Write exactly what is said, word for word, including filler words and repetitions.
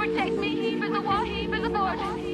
protect me. He is the war, he is the board.